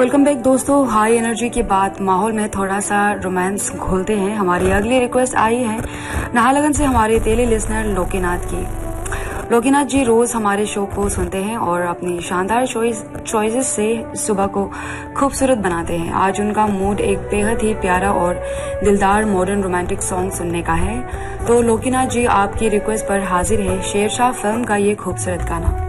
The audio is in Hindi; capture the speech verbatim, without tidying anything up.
वेलकम बैक दोस्तों। हाई एनर्जी के बाद माहौल में थोड़ा सा रोमांस घोलते हैं। हमारी अगली रिक्वेस्ट आई है नाहरलगुन से हमारे तेली लिसनर लोकीनाथ की। लोकीनाथ जी रोज हमारे शो को सुनते हैं और अपनी शानदार चॉइसेस से सुबह को खूबसूरत बनाते हैं। आज उनका मूड एक बेहद ही प्यारा और दिलदार मॉडर्न रोमांटिक सॉन्ग सुनने का है। तो लोकीनाथ जी आपकी रिक्वेस्ट पर हाजिर है शेरशाह फिल्म का ये खूबसूरत गाना।